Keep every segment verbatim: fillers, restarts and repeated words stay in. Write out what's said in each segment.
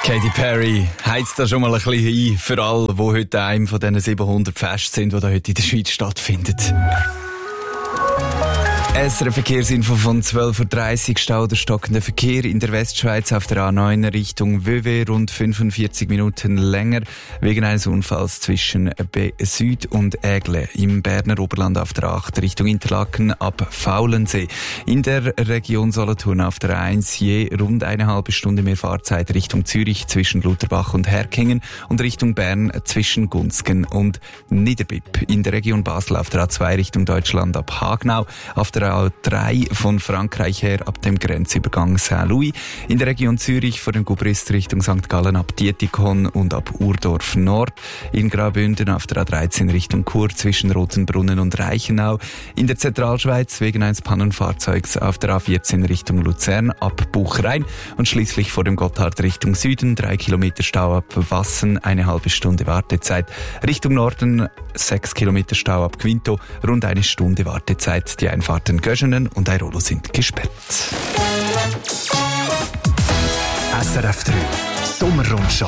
Katy Perry heizt da schon mal ein bisschen ein für alle, die heute einem von diesen siebenhundert Festen sind, die da heute in der Schweiz stattfinden. S R F-Verkehrsinfo von zwölf Uhr dreißig. Stau oder stockender Verkehr in der Westschweiz auf der A neun Richtung W W rund fünfundvierzig Minuten länger wegen eines Unfalls zwischen B Süd und Ägle. Im Berner Oberland auf der acht Richtung Interlaken ab Faulensee. In der Region Solothurn auf der eins je rund eine halbe Stunde mehr Fahrzeit Richtung Zürich zwischen Lutherbach und Herkingen und Richtung Bern zwischen Gunzgen und Niederbipp. In der Region Basel auf der A zwei Richtung Deutschland ab Hagnau, auf der A drei von Frankreich her ab dem Grenzübergang Saint-Louis. In der Region Zürich vor dem Gubrist Richtung Sankt Gallen ab Dietikon und ab Urdorf Nord. In Graubünden auf der A dreizehn Richtung Chur zwischen Rotenbrunnen und Reichenau. In der Zentralschweiz wegen eines Pannenfahrzeugs auf der A vierzehn Richtung Luzern ab Buchrein. Und schließlich vor dem Gotthard Richtung Süden drei Kilometer Stau ab Wassen, eine halbe Stunde Wartezeit. Richtung Norden sechs Kilometer Stau ab Quinto, rund eine Stunde Wartezeit. Die Einfahrten Göschenen und Airolo sind gesperrt. S R F drei Sommerrundschau.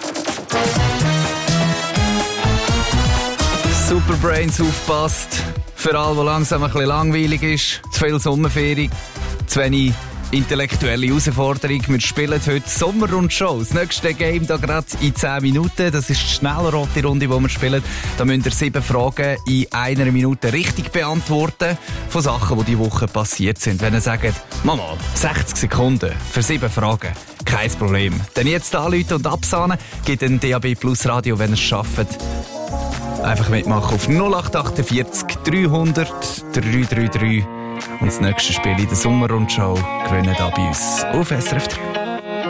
Superbrains aufpasst. Für alle, die langsam ein bisschen langweilig ist. Zu viel Sommerferien, zu wenig intellektuelle Herausforderung. Wir spielen heute Sommerrundschau. Das nächste Game da gerade in zehn Minuten. Das ist die schnellrote Runde, die wir spielen. Da müsst ihr sieben Fragen in einer Minute richtig beantworten. Von Sachen, die diese Woche passiert sind. Wenn ihr sagt, Mama, sechzig Sekunden für sieben Fragen. Kein Problem. Dann jetzt anrufen und absahnen. Gibt ein D A B Plus Radio, wenn ihr es schafft. Einfach mitmachen auf null acht vier acht dreihundert dreihundertdreiunddreißig. Und das nächste Spiel in der Sommerrundschau gewinnen da bei uns auf S R F drei.